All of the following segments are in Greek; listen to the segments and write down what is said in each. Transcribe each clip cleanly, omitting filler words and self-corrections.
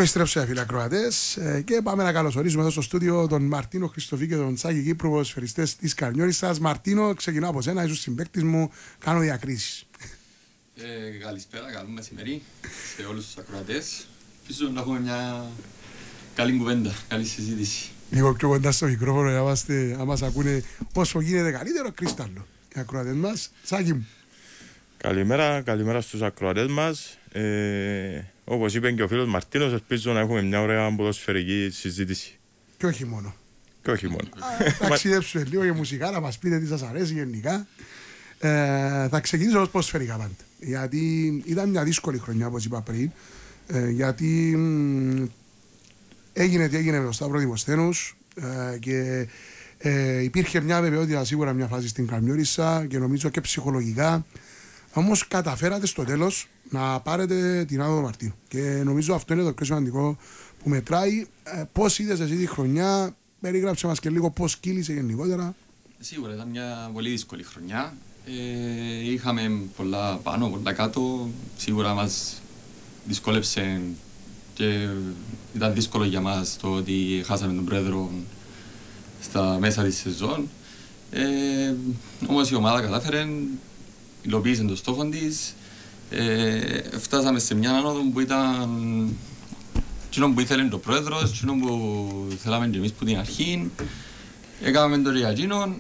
Επιστρέψαμε φίλοι ακροατές και πάμε να καλωσορίσουμε εδώ στο στούντιο τον Μαρτίνο Χριστοφή και τον Τσάκη Κύπρου, ποδοσφαιριστές της Καρμιώρισσας. Μαρτίνο, ξεκινάω από σένα, ήσουν συμπαίκτης μου, κάνω διακρίσεις. Καλησπέρα, καλό μεσημέρι σε όλους τους ακροατές. Ελπίζω να έχουμε μια καλή κουβέντα, καλή συζήτηση. Λίγο πιο κοντά στο μικρόφωνο για να μας ακούνε όσο γίνεται καλύτερο κρίσταλλο. Οι ακροατές μας, Τσάκη μου. Καλημέρα στους ακροατές μας. Όπως είπε και ο φίλος Μαρτίνος, ελπίζω να έχουμε μια ωραία ποδοσφαιρική συζήτηση. Και όχι μόνο. Ταξιδέψουμε λίγο για μουσικά, να μας πείτε τι σας αρέσει γενικά. Θα ξεκινήσω ως ποδοσφαιρικά πάντα. Γιατί ήταν μια δύσκολη χρονιά, όπως είπα πριν. Γιατί έγινε τι έγινε με τον Σταύρο Δημοσθένους και υπήρχε μια βεβαιότητα σίγουρα μια φάση στην Καρμιώρισσα και νομίζω και ψυχολογικά. Όμως καταφέρατε στο τέλος να πάρετε την άδοδο Μαρτίνου. Και νομίζω αυτό είναι το πιο σημαντικό που μετράει. Πώς είδες εσύ τη χρονιά, περίγραψε μας και λίγο πώς κύλησε γενικότερα. Σίγουρα ήταν μια πολύ δύσκολη χρονιά. Είχαμε πολλά πάνω, πολλά κάτω. Σίγουρα μας δυσκόλεψε και ήταν δύσκολο για μας το ότι χάσαμε τον πρόεδρο στα μέσα της σεζόν. Όμως η ομάδα κατάφερε, υλοποίησε το στόχο της. Φτάσαμε σε μια άνοδο που ήταν εκείνο που ήθελε το πρόεδρος, εκείνο που θέλαμε και εμείς που την αρχή. Έκαναμε το για εκείνον.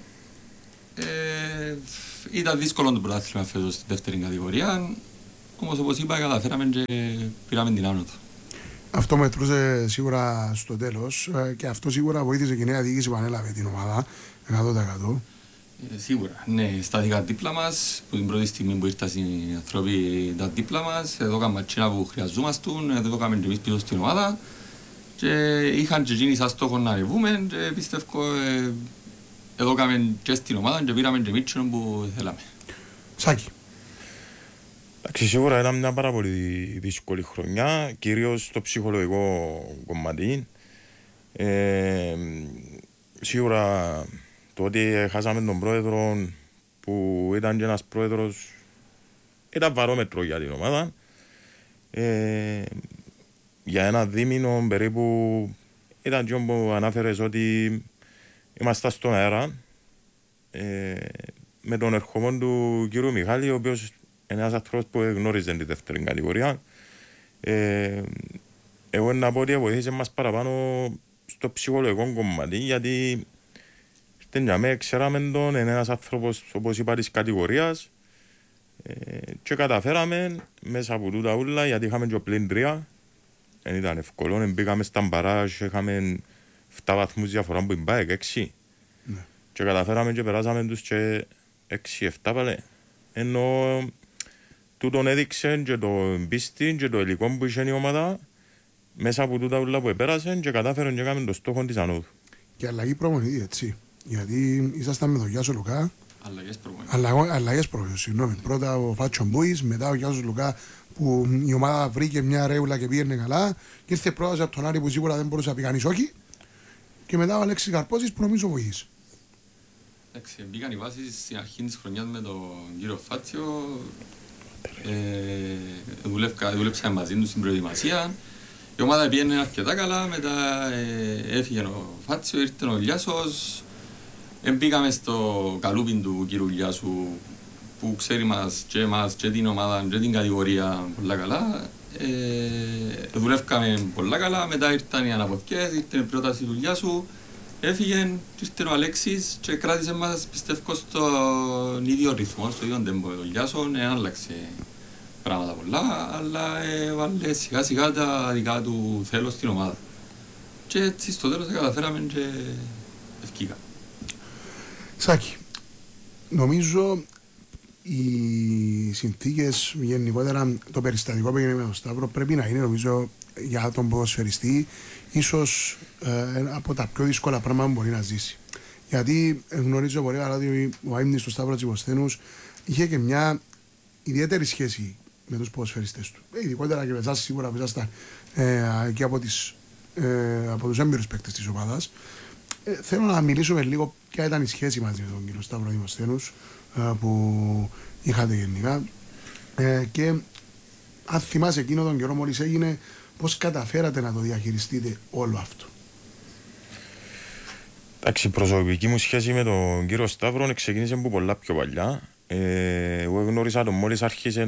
Ήταν δύσκολο το πρωτάθλημα φέτος στη δεύτερη κατηγορία. Όμως όπως είπα καταφέραμε και πήραμε την άνοδο. Αυτό μετρούσε σίγουρα στο τέλος και αυτό σίγουρα βοήθησε και η νέα διοίκηση που ανέλαβε την ομάδα 100%. Σίγουρα, ναι, στα δικά δίπλα μας, που την πρώτη στιγμή που ήρθαν οι άνθρωποι τα δίπλα μας, εδώ κάνουμε τσίνα που χρειαζόμαστούν, εδώ κάνουμε και εμείς πίσω στην ομάδα και είχαν και εκείνοι σαν στόχο να ανεβούμε και πιστεύω εδώ κάνουμε και στην ομάδα και πήραμε και μίτσινο που θέλαμε. Σάκη. Εντάξει, σίγουρα ήταν μια πάρα πολύ δύσκολη χρονιά, κυρίως στο ψυχολογικό κομμάτι. Σίγουρα το ότι χάσαμε τον πρόεδρο που ήταν και ένας πρόεδρος ήταν βαρόμετρο για την ομάδα. Για ένα δίμηνο περίπου ήταν και που ανάφερες ότι είμαστε στον αέρα με τον ερχομό του κύριου Μιχάλη, ο οποίος είναι ένας άνθρωπος που γνώριζε τη δεύτερη κατηγορία. Εγώ να πω ότι βοήθησε μας παραπάνω στο ψυχολογικό κομμάτι, γιατί για μένα ξέραμε τον, είναι ένας άνθρωπος όπως είπα της κατηγορίας και καταφέραμε μέσα από τούτα ούλα, γιατί είχαμε και πλήν 3, δεν ήταν εύκολο, μπήκαμε στα μπαράζ, είχαμε 7 βαθμούς διαφορά που μπάει 6 και καταφέραμε και περάσαμε τους και 6-7 πάλι, ενώ τούτον έδειξε και το πίστη και το υλικό που είχε η ομάδα μέσα από τούτα ούλα που επέρασαν και κατάφεραν και έκαμε το στόχο της ανόδου. Και αλλαγή προπονητή, έτσι. Γιατί ήσασταν με τον Γιάσο Λουκά. Αλλαγές προπονητή. Συγγνώμη. Πρώτα ο Φάτσο Μπούις, μετά ο Γιάσο Λουκά που η ομάδα βρήκε μια ρέουλα και πήγαινε καλά. Και ήρθε πρόταση από τον Άρη που σίγουρα δεν μπορούσε να πει κανείς όχι. Και μετά ο Αλέξης Καρπόζης που νομίζω βοήθησε. Εντάξει, μπήκαν οι βάσεις στην αρχή της χρονιάς με τον κύριο Φάτσιο. Δούλεψαμε μαζί του στην προετοιμασία. Η ομάδα πήγαινε αρκετά καλά, μετά έφυγε ο Φάτσιο, ήρθε ο Λιάσος. Μπήκαμε στο καλούπι του κύριου Λιάσου που ξέρει μας και την ομάδα και την κατηγορία πολλά καλά. Δουλεύκαμε πολλά καλά, μετά ήρθαν οι αναποθηκές, ήρθε η πρόταση του Λιάσου, έφυγε, ήρθε ο Αλέξης και κράτησε μας πιστεύω στον ίδιο ρυθμό, στο ίδιο τέμπο. Ο Λιάσον άλλαξε πράγματα πολλά, αλλά βάλε σιγά σιγά τα δικά του θέλω στην ομάδα. Και έτσι στο τέλος καταφέραμε και ευκήκα. Σάκη, νομίζω οι συνθήκες γενικότερα, το περιστατικό που έγινε με τον Σταύρο πρέπει να είναι νομίζω για τον ποδοσφαιριστή ίσως από τα πιο δύσκολα πράγματα που μπορεί να ζήσει. Γιατί γνωρίζω πολύ καλά ότι ο αείμνης του Σταύρου Δημοσθένους είχε και μια ιδιαίτερη σχέση με τους ποδοσφαιριστές του. Ειδικότερα και με εσάς σίγουρα που ήσασταν και από τους έμπειρους παίκτες της ομάδας. Θέλω να μιλήσουμε λίγο ποια ήταν η σχέση μαζί με τον κύριο Σταύρο Δημοσθένους που είχατε γενικά και αν θυμάσαι εκείνο τον καιρό μόλις έγινε Πώς καταφέρατε να το διαχειριστείτε όλο αυτό? Εντάξει, η προσωπική μου σχέση με τον κύριο Σταύρο ξεκίνησε από πολλά πιο παλιά. Εγώ γνώρισα τον μόλις άρχισε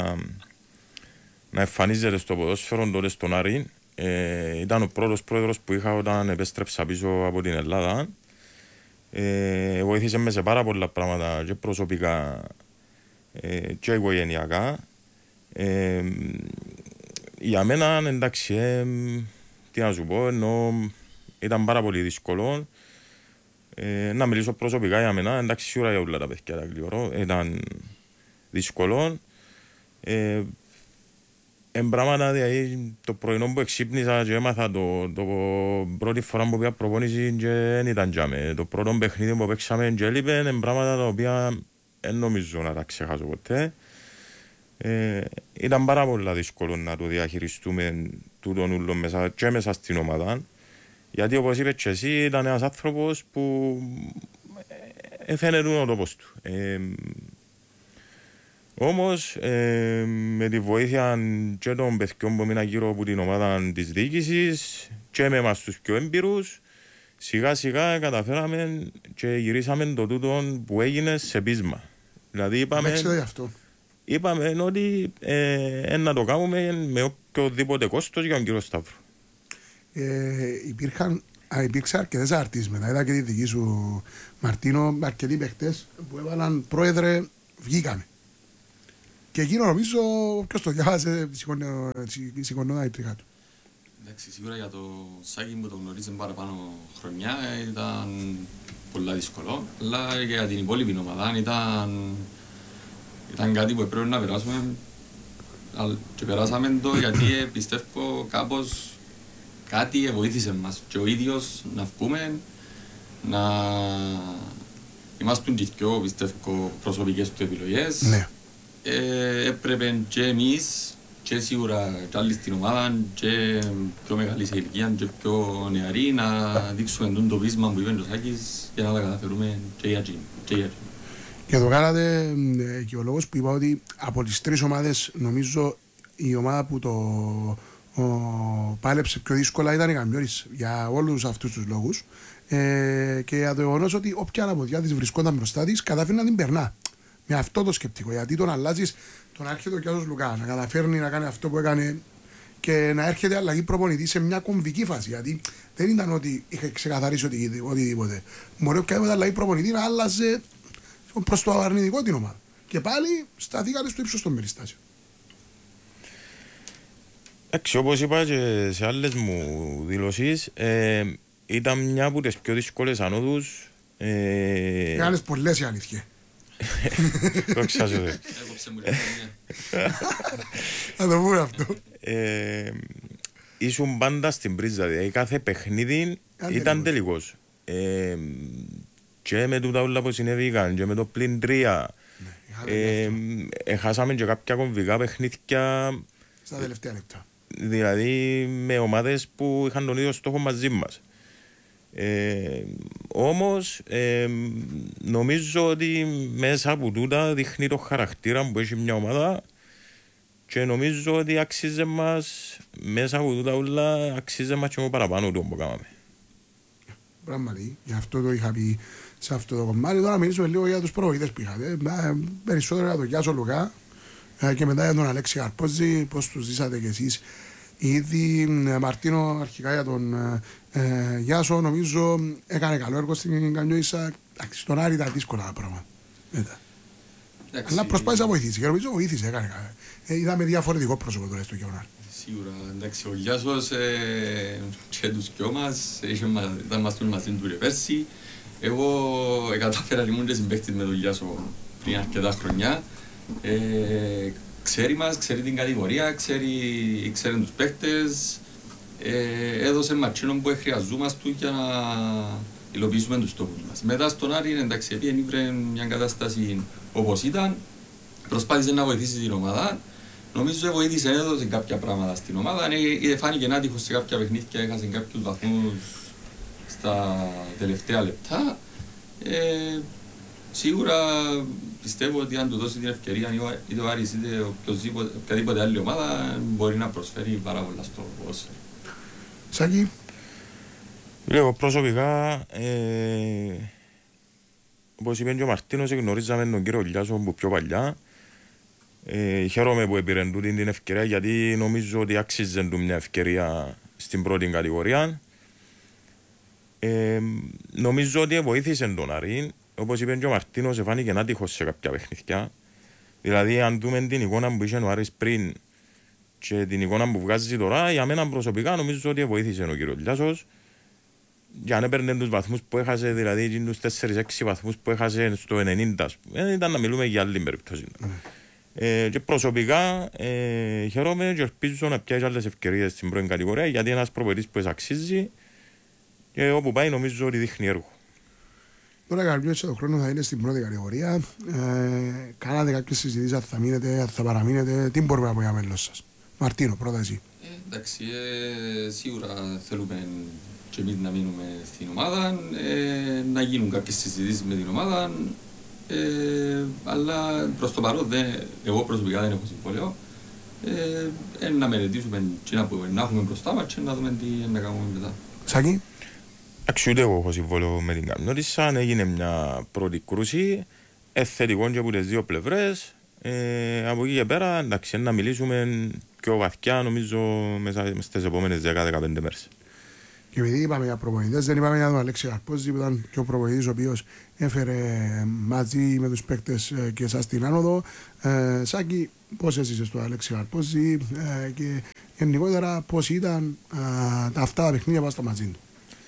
να εμφανίζεται στο ποδόσφαιρο τότε στον Άρη. Ήταν ο πρώτος πρόεδρος που είχα όταν επέστρεψα πίσω από την Ελλάδα. Βοήθησε με σε πάρα πολλά πράγματα και προσωπικά και οικογενειακά. Για μένα, εντάξει, τι να σου πω, ενώ ήταν πάρα πολύ δύσκολο. Να μιλήσω προσωπικά για μένα, εντάξει, σίγουρα για όλα τα παιδιά τα γλυωρώ, ήταν δύσκολο. Πράγματα, δηλαδή, το πρωινό που εξύπνησα και έμαθα το πρώτη φορά που πήγα προπόνηση και δεν ήταν τζάμε. Το πρώτο παιχνίδι που παίξαμε και έλειπε, πράγματα τα οποία δεν νομίζω να τα ξεχάσω ποτέ. Ήταν πάρα πολύ δύσκολο να το διαχειριστούμε τούτον ούλο και μέσα στην ομάδα. Γιατί όπως είπες και εσύ, ήταν ένας άνθρωπος που φαίνεται ο τόπος του. Όμως, με τη βοήθεια και των παιδιών που μείναν γύρω από την ομάδα της διοίκησης και με εμάς τους πιο έμπειρους, σιγά σιγά καταφέραμε και γυρίσαμε το τούτο που έγινε σε πείσμα. Δηλαδή είπαμε ότι να το κάνουμε με οποιοδήποτε κόστος για τον κύριο Σταύρο. Υπήρξαν αρκετές αρτίσματα. Είδα και τη δική σου, Μαρτίνο, αρκετοί παίχτες που έβαλαν πρόεδρε, βγήκανε. Και εκείνο νομίζω, όποιος το διάβασε, σηκωνόταν η τρίχα του. Εντάξει, σίγουρα για το Σάκη που το γνωρίζει παραπάνω χρονιά ήταν πολύ δύσκολο, αλλά για την υπόλοιπη ομάδα ήταν κάτι που έπρεπε να περάσουμε και περάσαμε το γιατί πιστεύω κάπως κάτι βοήθησε μας και ο ίδιος να βγούμε, να είμαστε και πιο πιστεύω προσωπικές του επιλογές. Ναι. Έπρεπε και εμείς και σίγουρα και άλλοι στην ομάδα και πιο μεγάλη σε ηλικία και πιο νεαροί να δείξουμε το πείσμα που είπε ο Σάκης για να τα καταφέρουμε και για εκείνοι. Και το κάνατε και ο λόγος που είπα ότι από τις τρεις ομάδες νομίζω η ομάδα που το πάλεψε πιο δύσκολα ήταν η Καμιώρης για όλους αυτούς τους λόγους και για το γεγονός ότι όποια αναποδιά της βρισκόταν μπροστά της κατάφερε να την περνά. Με αυτό το σκεπτικό, γιατί τον αλλάζεις τον έρχεται ο Κιάζος Λουκά να καταφέρνει να κάνει αυτό που έκανε και να έρχεται αλλαγή προπονητή σε μια κομβική φάση. Γιατί δεν ήταν ότι είχε ξεκαθαρίσει οτιδήποτε. Μπορεί οποιαδήποτε αλλαγή προπονητή να άλλαζε προς το αρνητικό την ομάδα. Και πάλι σταθήκανε στο ύψος των περιστάσεων. Εντάξει, όπως είπα και σε άλλες μου δηλώσεις, ήταν μια από τις πιο δύσκολες ανόδους. Κάνεις πολλές η αλήθεια. Το ξάζω. Θα το πούμε αυτό. Ήσουν πάντα στην πρίζα, δηλαδή κάθε παιχνίδι ήταν τελικός. Και με τούτα όλα που συνέβηκαν και με το πλην 3 χάσαμε και κάποια κομβικά παιχνίδια στα τελευταία λεπτά. Δηλαδή με ομάδες που είχαν τον ίδιο στόχο μαζί μας. Όμως νομίζω ότι μέσα από τούτα δείχνει το χαρακτήρα που έχει μια ομάδα και νομίζω ότι αξίζει μας μέσα από τούτα όλα αξίζει μας και παραπάνω του που κάναμε. Πράγματι, γι' αυτό το είχα πει σε αυτό το κομμάτι. Τώρα μιλήσουμε λίγο για τους προβοητές που είχατε. Περισσότερο για τον Γιάσο Λουκά και μετά για τον Αλέξη Καρπόζη, πώς τους ζήσατε κι εσείς. Ήδη Μαρτίνο αρχικά για τον Γιάσο νομίζω έκανε καλό έργο στην Καμιώησα. Στον Άρη ήταν δύσκολα τα πράγματα. Αλλά προσπάθησε να βοηθήσει και νομίζω βοήθησε. Είδαμε διαφορετικό πρόσωπο τώρα στο Γιώνα. Σίγουρα, εντάξει, ο Γιάσος και τους δυο μας ήταν μαζί του πέρσι. Εγώ κατάφερα να ήμουν και συμπαίκτης με τον Γιάσο πριν αρκετά χρονιά. Ξέρει μας, ξέρει την κατηγορία, ξέρει τους παίκτες. Έδωσε ματσίνο που χρειαζόμαστε για να υλοποιήσουμε τους στόχους μας. Μετά στον Άρη, εντάξει, επειδή ένιβρε μια κατάσταση όπως ήταν, προσπάθησε να βοηθήσει την ομάδα. Νομίζω βοήθησε, έδωσε κάποια πράγματα στην ομάδα. Φάνηκε άτυχος σε κάποια παιχνίδια, έχασε κάποιους βαθμούς στα τελευταία λεπτά. Σίγουρα πιστεύω ότι αν του δώσει την ευκαιρία είτε ο Άρης είτε οποιαδήποτε άλλη ομάδα μπορεί να προσφέρει πάρα πολλά στο ποδόσφαιρο. Σάκη. Λέω προσωπικά, όπως είπε και ο Μαρτίνος, γνωρίζαμε τον κύριο Λιάσο που πιο παλιά. Χαίρομαι που έπαιρνε τούτη την ευκαιρία, γιατί νομίζω ότι άξιζε του μια ευκαιρία στην πρώτη κατηγορία. Νομίζω ότι βοήθησε τον Άρη. Όπως είπε και ο Μαρτίνος, φάνηκε άτυχος σε κάποια παιχνίδια. Δηλαδή, αν δούμε την εικόνα που είχε ο Άρης πριν και την εικόνα που βγάζει τώρα, για μένα προσωπικά νομίζω ότι βοήθησε ο κύριος Λιάσος. Για να έπαιρνε τους βαθμούς που έχασε, δηλαδή τους 4-6 βαθμούς που έχασε στο 90, ήταν να μιλούμε για άλλη περίπτωση. Και προσωπικά χαίρομαι και ελπίζω να πιάσει άλλες ευκαιρίες στην πρώτη κατηγορία, γιατί ένας προπονητής που αξίζει και όπου πάει νομίζω ότι δείχνει έργο. Τώρα κάποιος το χρόνο θα είναι στην πρώτη κατηγορία. Κάνατε κάποιες συζητήσεις, αν θα μείνετε, αν θα παραμείνετε, τι μπορούμε να πω για μέλλον σας? Μαρτίνο, πρώτα εσύ. Εντάξει, σίγουρα θέλουμε και εμείς να μείνουμε στην ομάδα, να γίνουν κάποιες συζητήσεις με την ομάδα, αλλά προς το παρόν εγώ προσωπικά δεν έχω συμβόλαιο. Να μελετήσουμε και να έχουμε μπροστά μας και να δούμε τι να κάνουμε μετά. Σάκη. Αξιούται εγώ έχω συμβόλαιο με την Καμνώτισσα, έγινε μια πρώτη κρούση, θετικό και από τις δύο πλευρές. Από εκεί και πέρα, εντάξει, να μιλήσουμε πιο βαθιά, νομίζω, μέσα στις επόμενες 10-15 μέρες. Και επειδή είπαμε για προπονητές, δεν είπαμε για τον Αλέξη Καρπόζη, που ήταν και ο προπονητής ο οποίος έφερε μαζί με τους παίκτες και εσάς στην άνοδο. Σάκη, πώς έζησες τον Αλέξη Καρπόζη και γενικότερα πώς ήταν αυτά τα παιχνίδια πάνω στα μαζί του?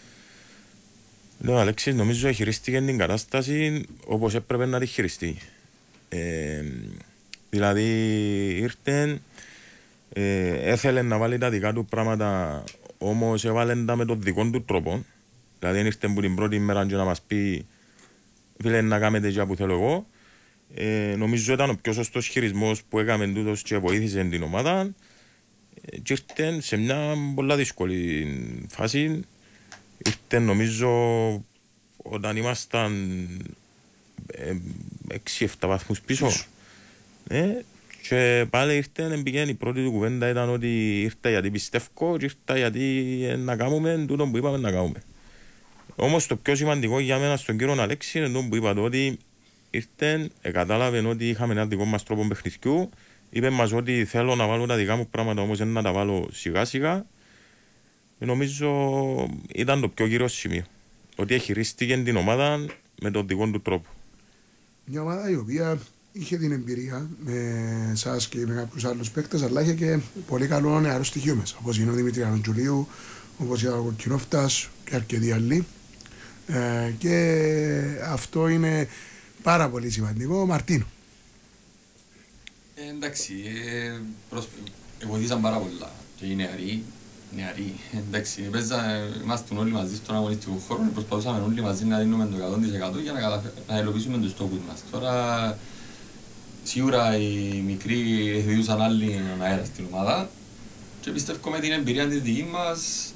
Ο Αλέξης νομίζω χειρίστηκε την κατάσταση όπως έπρεπε να τη χειριστεί. Δηλαδή ήρθε, έθελε να βάλει τα δικά του πράγματα, όμως έβαλε τα με τον δικό του τρόπο. Δηλαδή ήρθε που την πρώτη μέρα και να μας πει φίλε να κάνετε και που θέλω εγώ. Νομίζω ήταν ο πιο σωστός χειρισμός που έκαμε τούτος και βοήθησε την ομάδα. Και ήρθε σε μια πολλά δύσκολη φάση. Ήρθε νομίζω όταν ήμασταν 6-7 βαθμούς πίσω. Και πάλι ήρθε, η πρώτη του κουβέντα ήταν ότι ήρθα γιατί πιστεύω και ήρθα γιατί να κάνουμε τούτο που είπαμε να κάνουμε. Όμως το πιο σημαντικό για μένα στον κύριο Αλέξη είναι το που είπατε, ότι ήρθε, κατάλαβε ότι είχαμε ένα δικό μας τρόπο παιχνιδιού, είπε μας ότι θέλω να βάλω τα δικά μου πράγματα, όμως να τα βάλω σιγά σιγά. Νομίζω ήταν το πιο κύριο σημείο, ότι χειρίστηκε την ομάδα με τον δικό του τρόπο. Μια ομάδα η οποία είχε την εμπειρία με εσάς και με κάποιους άλλους παίκτες, αλλά είχε και πολύ καλό νεαρό στοιχείο μέσα, όπως είναι ο Δημήτρη Ανατζουλίου, όπως είναι ο Κοκκινόφτας και αρκετοί άλλοι. Και αυτό είναι πάρα πολύ σημαντικό. Μαρτίνο. Εντάξει, βοηθήσαν πάρα πολλά και οι νεαροί. Εντάξει, ήμασταν όλοι μαζί στον αγωνιστικό χώρο, προσπαθούσαμε όλοι μαζί να δίνουμε το 100% για να υλοποιήσουμε τους στόχους μας. Τώρα, σίγουρα οι μικροί διούσαν άλλοι αέρα στην ομάδα και πιστεύω με την εμπειρία της δική μας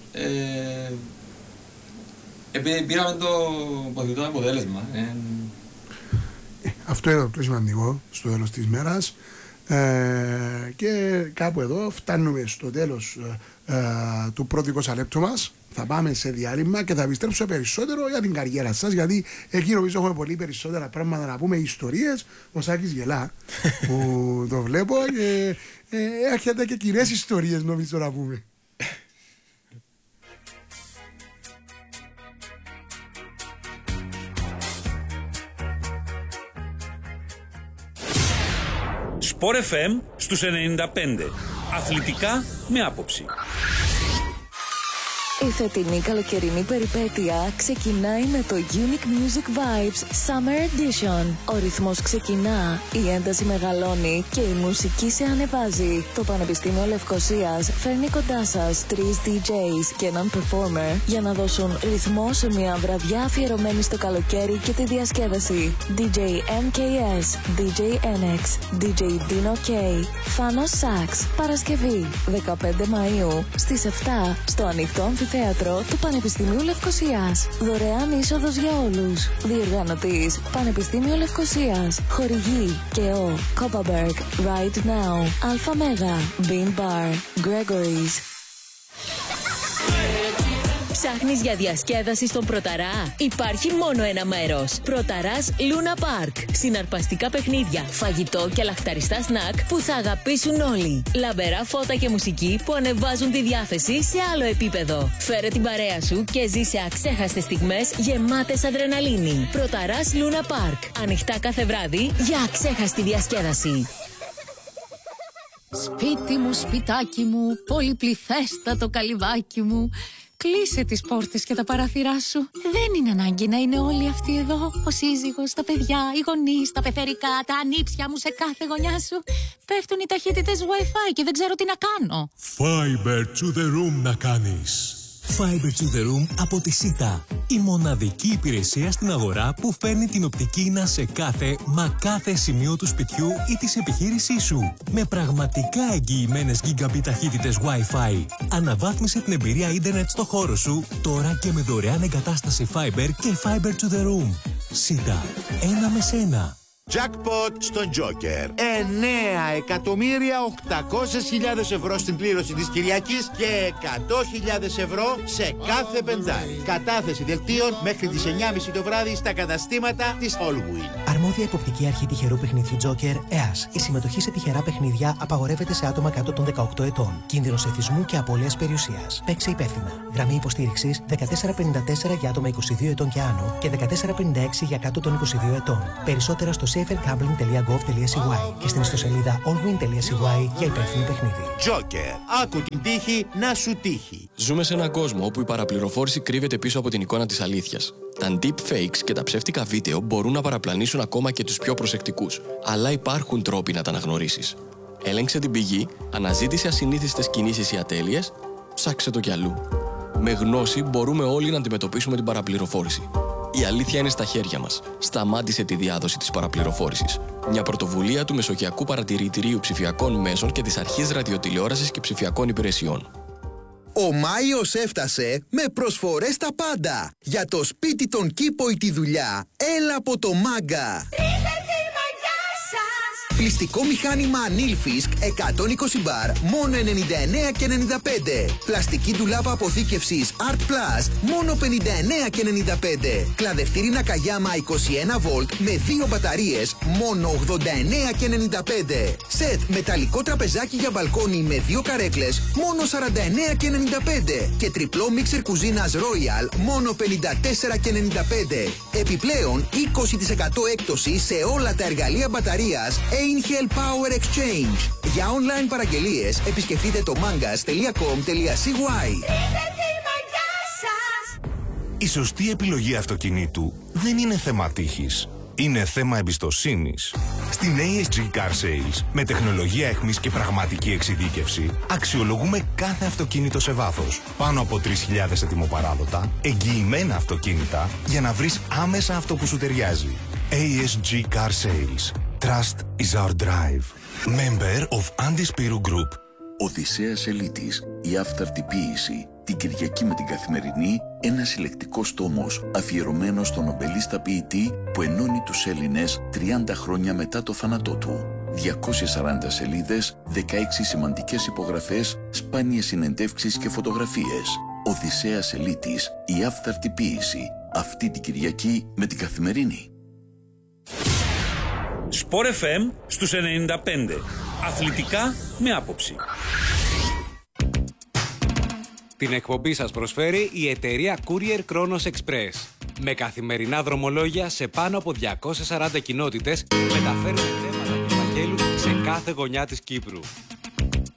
πήραμε το pozitivό αποτέλεσμα. Αυτό είναι το πιο σημαντικό στο τέλος της μέρας. Και κάπου εδώ φτάνουμε στο τέλος του πρώτου 20 λεπτού μας. Θα πάμε σε διάλειμμα και θα επιστρέψω περισσότερο για την καριέρα σας, γιατί εκεί νομίζω έχουμε πολύ περισσότερα πράγματα να πούμε, ιστορίες. Ο Σάκης γελά που το βλέπω και έρχεται και κοινές ιστορίες νομίζω να πούμε. Sport FM στους 95. Αθλητικά με άποψη. Η φετινή καλοκαιρινή περιπέτεια ξεκινάει με το Unique Music Vibes Summer Edition. Ο ρυθμός ξεκινά, η ένταση μεγαλώνει και η μουσική σε ανεβάζει. Το Πανεπιστήμιο Λευκωσίας φέρνει κοντά σας 3 DJs και έναν performer για να δώσουν ρυθμό σε μια βραδιά αφιερωμένη στο καλοκαίρι και τη διασκέδαση. DJ MKS, DJ NX, DJ Dino K, Thanos Sax. Παρασκευή 15 Μαΐου στις 7 στο ανοιχτό αμφιθέατρο αμφιθέατρο του Πανεπιστημίου Λευκωσίας. Δωρεάν είσοδος για όλους. Διοργανωτής Πανεπιστήμιο Λευκωσίας. Χορηγή ΚΕΟ, Copperberg, Right Now, Alpha Mega, Bean Bar, Gregory's. Ψάχνεις για διασκέδαση στον Πρωταρά? Υπάρχει μόνο ένα μέρος. Πρωταράς Luna Park. Συναρπαστικά παιχνίδια, φαγητό και λαχταριστά σνακ που θα αγαπήσουν όλοι. Λαμπερά φώτα και μουσική που ανεβάζουν τη διάθεση σε άλλο επίπεδο. Φέρε την παρέα σου και ζήσε αξέχαστες στιγμές γεμάτες αδρεναλίνη. Πρωταράς Luna Park. Ανοιχτά κάθε βράδυ για αξέχαστη διασκέδαση. Σπίτι μου, σπιτάκι μου, πολυπληθέστατο καλυβάκι μου. Κλείσε τις πόρτες και τα παράθυρά σου. Δεν είναι ανάγκη να είναι όλοι αυτοί εδώ. Ο σύζυγος, τα παιδιά, οι γονείς, τα πεθερικά, τα ανήψια μου σε κάθε γωνιά σου. Πέφτουν οι ταχύτητες Wi-Fi και δεν ξέρω τι να κάνω. Fiber to the room να κάνεις. Fiber to the room από τη ΣΥΤΑ. Η μοναδική υπηρεσία στην αγορά που φέρνει την οπτική ίνα σε κάθε σημείο του σπιτιού ή της επιχείρησής σου. Με πραγματικά εγγυημένες gigabit ταχύτητες Wi-Fi. Αναβάθμισε την εμπειρία ίντερνετ στο χώρο σου τώρα και με δωρεάν εγκατάσταση Fiber και Fiber to the room. ΣΥΤΑ. Ένα με σένα. Jackpot στον Joker. 9.800.000 ευρώ στην κλήρωση της Κυριακής και 100.000 ευρώ σε κάθε πεντάρι. Κατάθεση δελτίων μέχρι τις 9.30 το βράδυ στα καταστήματα της Allwin. Αρμόδια εποπτική αρχή τυχερού παιχνιδιού Joker, ΕΑΣ. Η συμμετοχή σε τυχερά παιχνίδια απαγορεύεται σε άτομα κάτω των 18 ετών. Κίνδυνος εθισμού και απώλειας περιουσίας. Παίξε υπεύθυνα. Γραμμή υποστήριξης 1454 για άτομα 22 ετών και άνω και 1456 για κάτω των 22 ετών. Περισσότερα στο safergambling.gov.cy και στην ιστοσελίδα allwin.cy για υπεύθυνο παιχνίδι. Joker. Άκου την τύχη να σου τύχει. Ζούμε σε έναν κόσμο όπου η παραπληροφόρηση κρύβεται πίσω από την εικόνα της αλήθειας. Τα deepfakes και τα ψεύτικα βίντεο μπορούν να παραπλανήσουν ακόμα και τους πιο προσεκτικούς. Αλλά υπάρχουν τρόποι να τα αναγνωρίσεις. Έλεγξε την πηγή, αναζήτησε ασυνήθιστες κινήσεις ή ατέλειες, ψάξε το κι αλλού. Με γνώση μπορούμε όλοι να αντιμετωπίσουμε την παραπληροφόρηση. Η αλήθεια είναι στα χέρια μας. Σταμάτησε τη διάδοση της παραπληροφόρησης. Μια πρωτοβουλία του Μεσογειακού Παρατηρητηρίου Ψηφιακών Μέσων και της Αρχής Ραδιοτηλεόρασης και Ψηφιακών Υπηρεσιών. Ο Μάιος έφτασε με προσφορές τα πάντα. Για το σπίτι, τον κήπο ή τη δουλειά, έλα από το Μάγκα. Πλυστικό μηχάνημα Nilfisk 120 μπαρ, μόνο 99,95. Πλαστική ντουλάπα αποθήκευσης Art Plus, μόνο 59,95. Κλαδευτήρι Nakayama 21 volt με 2 μπαταρίες, μόνο 89,95. Σετ μεταλλικό τραπεζάκι για μπαλκόνι με 2 καρέκλες, μόνο 49,95. Και τριπλό μίξερ κουζίνας Royal, μόνο 54,95. Επιπλέον 20% έκπτωση σε όλα τα εργαλεία μπαταρίας Angel Power Exchange. Για online παραγγελίες επισκεφτείτε το mangas.com.cy. Η σωστή επιλογή αυτοκινήτου δεν είναι θέμα τύχης. Είναι θέμα εμπιστοσύνης. Στην ASG Car Sales, με τεχνολογία εχμής και πραγματική εξειδίκευση, αξιολογούμε κάθε αυτοκίνητο σε βάθος. Πάνω από 3.000 ετοιμοπαράδοτα, εγγυημένα αυτοκίνητα, για να βρεις άμεσα αυτό που σου ταιριάζει. ASG Car Sales. Trust is our drive. Member of Andispiru Group. Οδυσσέας Ελίτης, η άφθαρτη ποίηση. Την Κυριακή με την Καθημερινή, ένα συλλεκτικός τόμος αφιερωμένο στον νομπελίστα ποιητή που ενώνει τους Έλληνες 30 χρόνια μετά το θάνατό του. 240 σελίδες, 16 σημαντικές υπογραφές, σπάνιες συνεντεύξεις και φωτογραφίες. Οδυσσέας Ελίτης, η άφθαρτη ποίηση. Αυτή την Κυριακή με την Καθημερινή. Sport FM στους 95. Αθλητικά με άποψη. Την εκπομπή σας προσφέρει η εταιρεία Courier Kronos Express. Με καθημερινά δρομολόγια σε πάνω από 240 κοινότητες, μεταφέρουμε θέματα και φακέλους σε κάθε γωνιά της Κύπρου.